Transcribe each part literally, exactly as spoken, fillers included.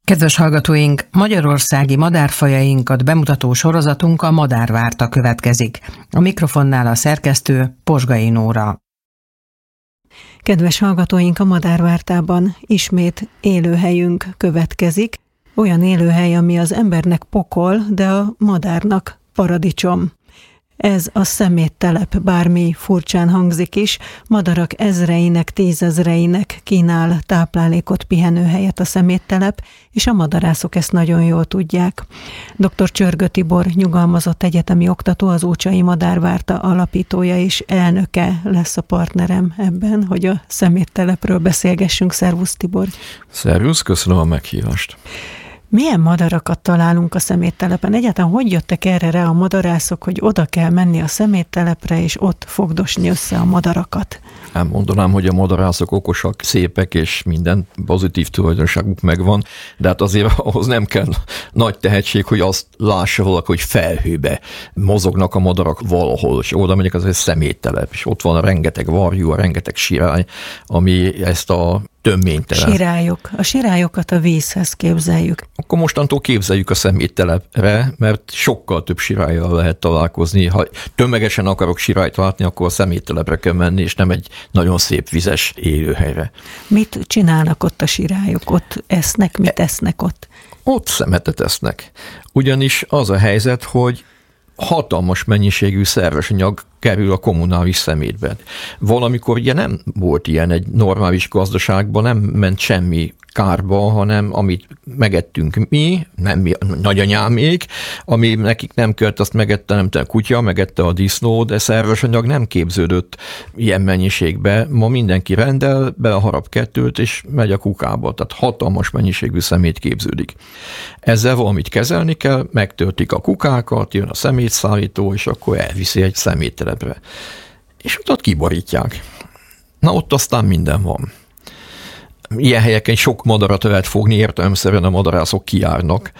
Kedves hallgatóink, magyarországi madárfajainkat bemutató sorozatunk a Madárvárta következik. A mikrofonnál a szerkesztő Posgai Nóra. Kedves hallgatóink, a Madárvártában ismét élőhelyünk következik. Olyan élőhely, ami az embernek pokol, de a madárnak paradicsom. Ez a szeméttelep, bármi furcsán hangzik is, madarak ezreinek, tízezreinek kínál táplálékot, pihenőhelyet a szeméttelep, és a madarászok ezt nagyon jól tudják. doktor Csörgő Tibor, nyugalmazott egyetemi oktató, az Ócsai Madárvárta alapítója és elnöke lesz a partnerem ebben, hogy a szeméttelepről beszélgessünk. Szervusz, Tibor! Szervusz, köszönöm a meghívást! Milyen madarakat találunk a szeméttelepen? Egyáltalán hogy jöttek erre rá a madarászok, hogy oda kell menni a szeméttelepre, és ott fogdosni össze a madarakat? Nem mondanám, hogy a madarászok okosak, szépek, és minden pozitív tulajdonságuk megvan, de hát azért ahhoz nem kell nagy tehetség, hogy azt lássa valaki, hogy felhőbe mozognak a madarak valahol, és oda megyek, az egy szeméttelep, és ott van a rengeteg varjú, a rengeteg sirály, ami ezt a töménytelen. Sirályok. A sirályokat a vízhez képzeljük. Akkor mostantól képzeljük a szeméttelepre, mert sokkal több sirállyal lehet találkozni. Ha tömegesen akarok sirályt látni, akkor a szeméttelepre kell menni, és nem egy nagyon szép vizes élőhelyre. Mit csinálnak ott a sirályok? Ott esznek? Mit esznek ott? Ott szemetet esznek. Ugyanis az a helyzet, hogy hatalmas mennyiségű szerves anyag kerül a kommunális szemétbe. Valamikor ugye nem volt ilyen egy normális gazdaságban, nem ment semmi kárba, hanem amit megettünk mi, nem mi, nagyanyámék, ami nekik nem kellett, azt megette nem a kutya, megette a disznó, de szerves anyag nem képződött ilyen mennyiségbe. Ma mindenki rendel, beleharap kettőt, és megy a kukába. Tehát hatalmas mennyiségű szemét képződik. Ezzel valamit kezelni kell, megtöltik a kukákat, jön a szemétszállító, és akkor elviszi egy szeméttelepre. És ott, ott kiborítják. Na, ott aztán minden van. Ilyen helyeken sok madarat lehet fogni, értelemszerűen a madarászok kijárnak,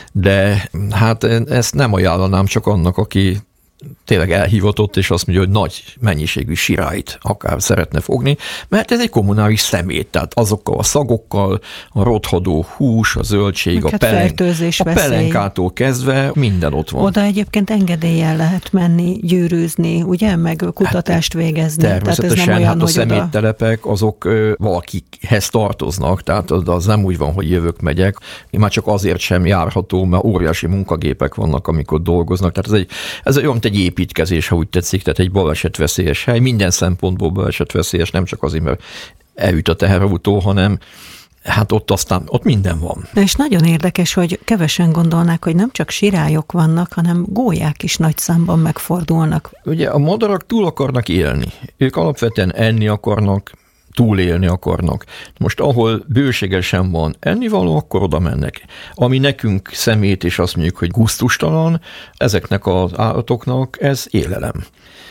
de hát ezt nem ajánlanám csak annak, aki tényleg elhivatott, és azt mondja, hogy nagy mennyiségű sirályt akár szeretne fogni, mert ez egy kommunális szemét, tehát azokkal a szagokkal, a rothadó hús, a zöldség, hát a, pelen, a pelenkától kezdve minden ott van. Oda egyébként engedéllyel lehet menni, gyűrűzni, ugye, meg kutatást hát, végezni. Természetesen, tehát ez nem olyan, hát a szeméttelepek azok ö, valakihez tartoznak, tehát az, az nem úgy van, hogy jövök, megyek. Én már csak azért sem járható, mert óriási munkagépek vannak, amikor dolgoznak, tehát ez egy, ez egy olyan, egy építkezés, ha úgy tetszik, tehát egy balesetveszélyes hely, minden szempontból balesetveszélyes, nem csak azért, mert elüt a teherautó, hanem hát ott aztán, ott minden van. De és nagyon érdekes, hogy kevesen gondolnák, hogy nem csak sirályok vannak, hanem gólyák is nagy számban megfordulnak. Ugye a madarak túl akarnak élni. Ők alapvetően enni akarnak, túlélni akarnak. Most ahol bőségesen van ennivaló, akkor oda mennek. Ami nekünk szemét, és azt mondjuk, hogy gusztustalan, ezeknek az állatoknak ez élelem.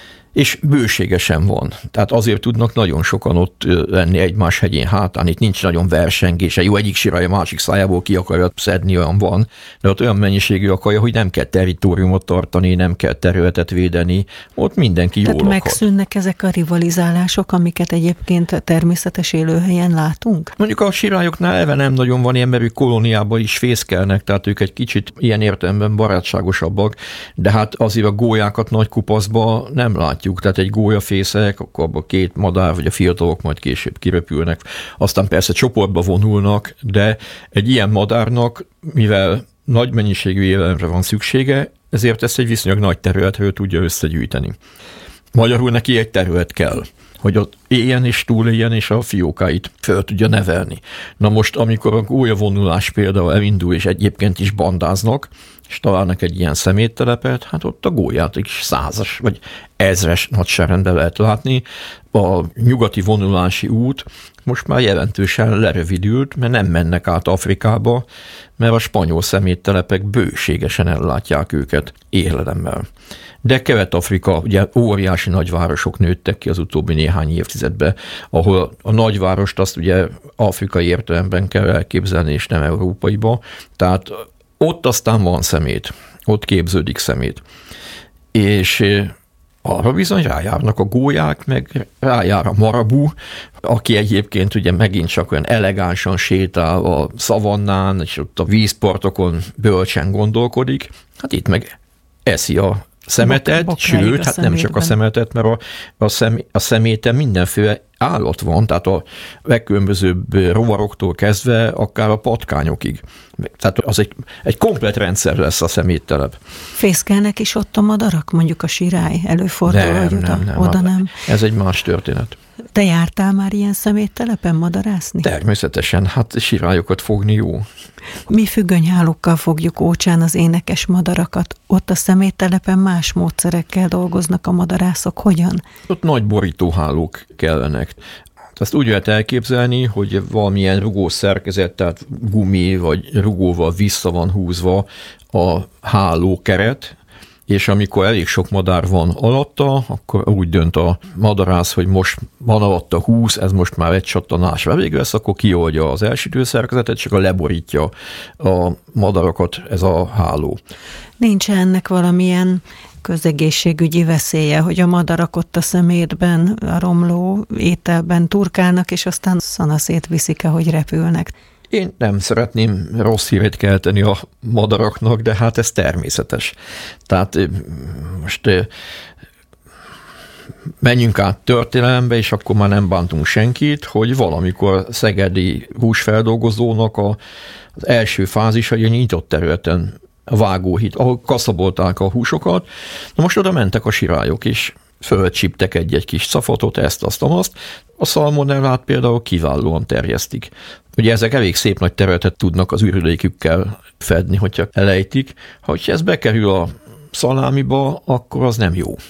És bőségesen van. Tehát azért tudnak nagyon sokan ott lenni egymás hegyén hátán. Itt nincs nagyon versengése. Jó, egyik sirály a másik szájából ki akarja szedni, olyan van, de ott olyan mennyiségű a kaja, hogy nem kell territóriumot tartani, nem kell területet védeni. Ott mindenki jól lakhat. Tehát megszűnnek ezek a rivalizálások, amiket egyébként a természetes élőhelyen látunk? Mondjuk a sirályoknál eleve nem nagyon van ilyen, mert ők kolóniában is fészkelnek, tehát ők egy kicsit ilyen értelemben barátságosabbak, de hát azért a gólyákat nagy kupaszba nem lát. Tehát egy gólyafészek, akkor abban két madár, vagy a fiatalok majd később kiröpülnek, aztán persze csoportba vonulnak, de egy ilyen madárnak, mivel nagy mennyiségű élelemre van szüksége, ezért ezt egy viszonylag nagy területről tudja összegyűjteni. Magyarul neki egy terület kell, hogy ott éljen és túléljen, és a fiókáit föl tudja nevelni. Na most, amikor a gólyavonulás például elindul, és egyébként is bandáznak, és találnak egy ilyen szeméttelepet, hát ott a gólyát is százas, vagy ezres nagyságrendben lehet látni. A nyugati vonulási út most már jelentősen lerövidült, mert nem mennek át Afrikába, mert a spanyol szeméttelepek bőségesen ellátják őket élelemmel. De Kelet-Afrika, ugye óriási nagyvárosok nőttek ki az utóbbi néhány évtizedben, ahol a nagyvárost azt ugye afrikai értelemben kell elképzelni, és nem európaiba. Tehát ott aztán van szemét, ott képződik szemét. És arra bizony rájárnak a gólyák, meg rájár a marabú, aki egyébként ugye megint csak olyan elegánsan sétál a szavannán, és ott a vízpartokon bölcsen gondolkodik. Hát itt meg eszi a szemetet, Bok, sőt, hát nem csak a szemetet, mert a, a, szem, a szeméten mindenféle állat van, tehát a legkülönbözőbb rovaroktól kezdve akár a patkányokig. Tehát az egy, egy komplet rendszer lesz a szeméttelep. Fészkelnek is ott a madarak, mondjuk a sirály előfordul, nem, hogy oda nem, nem, oda nem? Ez egy más történet. Te jártál már ilyen szeméttelepen madarászni? Természetesen, hát sirályokat fogni jó. Mi függönyhálókkal fogjuk Ócsán az énekes madarakat. Ott a szeméttelepen más módszerekkel dolgoznak a madarászok. Hogyan? Ott nagy borítóhálók kellenek. Ezt úgy lehet elképzelni, hogy valamilyen rugós szerkezet, tehát gumi vagy rugóval vissza van húzva a hálókeret, és amikor elég sok madár van alatta, akkor úgy dönt a madarász, hogy most van alatta húsz, ez most már egy csattanásra elég lesz, akkor kioldja az elsütőszerkezetet, csak a leborítja a madarakat ez a háló. Nincs ennek valamilyen közegészségügyi veszélye, hogy a madarak ott a szemétben, a romló ételben turkálnak, és aztán szanaszét viszik, ahogy repülnek? Én nem szeretném rossz hírét kelteni a madaraknak, de hát ez természetes. Tehát most menjünk át történelembe, és akkor már nem bántunk senkit, hogy valamikor szegedi húsfeldolgozónak a, az első fázisai a nyitott területen, a vágóhíd, ahol kaszabolták a húsokat, na most oda mentek a sirályok is, fölcsíptek egy-egy kis cafatot, ezt, azt, azt. A szalmonellát például kiválóan terjesztik. Ugye ezek elég szép nagy területet tudnak az ürülékükkel fedni, hogyha elejtik. Ha ez bekerül a szalámiba, akkor az nem jó.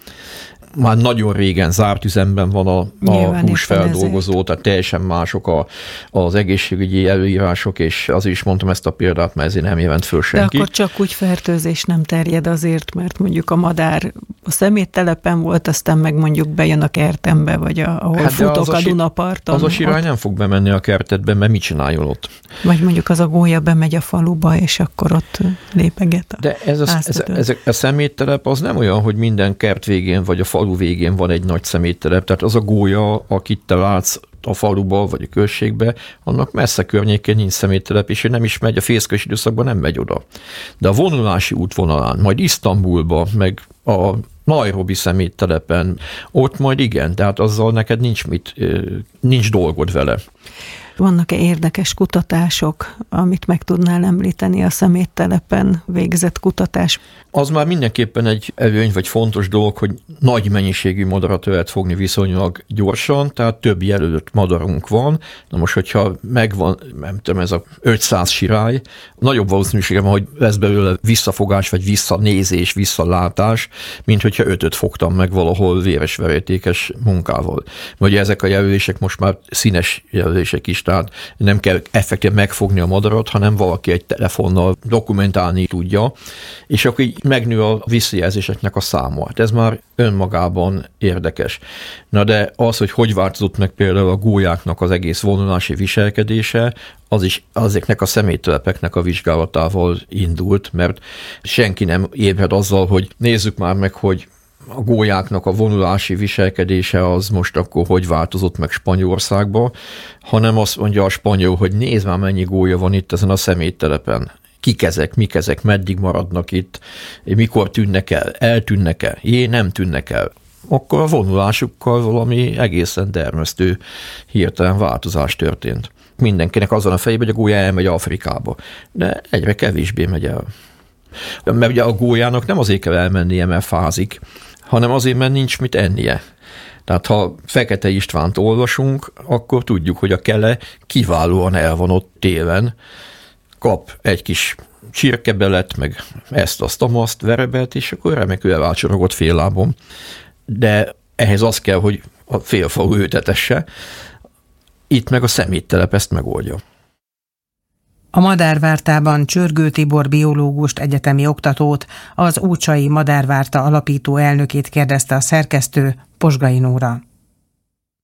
Már nagyon régen zárt üzemben van a, a húsfeldolgozó, tehát teljesen mások a, az egészségügyi előírások, és azért is mondtam ezt a példát, mert ezért nem jelent föl senki. De akkor csak úgy fertőzés nem terjed azért, mert mondjuk a madár a szeméttelepen volt, aztán meg mondjuk bejön a kertembe, vagy a, ahol hát futok a, a Dunaparton. Az a sirály ott nem fog bemenni a kertedbe, mert mit csináljon ott? Vagy mondjuk az a gólya bemegy a faluba, és akkor ott lépeget a De ez a, ez, ez a szeméttelep az nem olyan, hogy minden kert végén, vagy a falu végén van egy nagy szeméttelep, tehát az a gólya, akit te látsz a faluba, vagy a községbe, annak messze környékén nincs szeméttelep, és ő nem is megy, a fészkes időszakban nem megy oda. De a vonulási útvonalán, majd Isztambulba, meg a Nairobi szeméttelepen, ott majd igen, tehát azzal neked nincs mit, nincs dolgod vele. Vannak-e érdekes kutatások, amit meg tudnál említeni a szeméttelepen végzett kutatás? Az már mindenképpen egy előny, vagy fontos dolog, hogy nagy mennyiségű madarat lehet fogni viszonylag gyorsan, tehát több jelölt madarunk van. Na most, hogyha megvan, nem tudom, ez a ötszáz sirály, nagyobb valószínűsége van, hogy lesz belőle visszafogás, vagy visszanézés, visszalátás, mint hogyha ötöt fogtam meg valahol véres verítékes munkával. Vagy ezek a jelölések most már színes jelölések is, tehát nem kell effektív megfogni a madarat, hanem valaki egy telefonnal dokumentálni tudja, és akkor így megnő a visszajelzéseknek a száma. Hát ez már önmagában érdekes. Na de az, hogy hogy változott meg például a gólyáknak az egész vonulási viselkedése, az is azoknak a szeméttelepeknek a vizsgálatával indult, mert senki nem ébred azzal, hogy nézzük már meg, hogy a gólyáknak a vonulási viselkedése az most akkor hogy változott meg Spanyolországban, hanem azt mondja a spanyol, hogy nézd már mennyi gólya van itt ezen a szeméttelepen. Kik ezek, mik ezek, meddig maradnak itt, mikor tűnnek el, eltűnnek el, jé, nem tűnnek el. Akkor a vonulásukkal valami egészen dermesztő hirtelen változás történt. Mindenkinek azon a fejében, hogy a gólya elmegy Afrikába, de egyre kevésbé megy el. Mert ugye a gólyának nem azért kell elmennie, mert fázik, hanem azért, mert nincs mit ennie. Tehát ha Fekete Istvánt olvasunk, akkor tudjuk, hogy a kele kiválóan el van ott télen, kap egy kis csirkebelet, meg ezt, azt, amaszt, verebet, és akkor remekül elvácsorogott fél lábon. De ehhez az kell, hogy a félfalu őtetesse. Itt meg a szeméttelep ezt megoldja. A Madárvártában Csörgő Tibor biológust, egyetemi oktatót, az Ócsai Madárvárta alapító elnökét kérdezte a szerkesztő, Posgai Nóra.